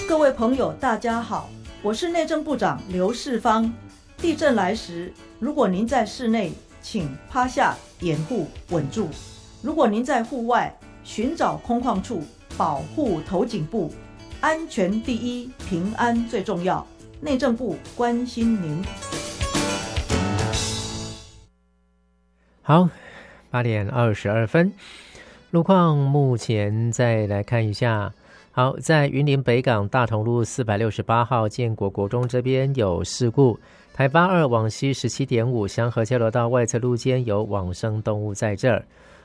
各位朋友大家好，我是内政部长刘世芳。地震来时，如果您在室内，请趴下掩护稳住；如果您在户外，寻找空旷处保护头颈部。安全第一，平安最重要。内政部关心您。 好，8点22分，路况目前再来看一下。好，在云林北港大同路468号建国国中这边有事故，台8-2往西17.5香河交流道外侧路肩有往生动物在这儿。